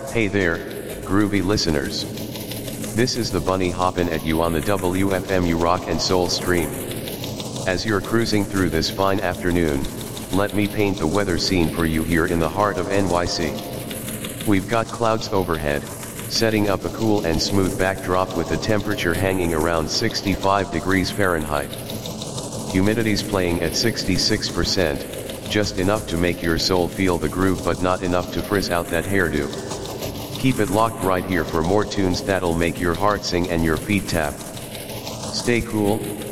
Hey there, groovy listeners. This is the Bunny hoppin' at you on the WFMU Rock and Soul stream. As you're cruising through this fine afternoon, let me paint the weather scene for you here in the heart of NYC. We've got clouds overhead, setting up a cool and smooth backdrop with the temperature hanging around 65 degrees Fahrenheit. Humidity's playing at 66%, just enough to make your soul feel the groove but not enough to frizz out that hairdo. Keep it locked right here for more tunes that'll make your heart sing and your feet tap. Stay cool,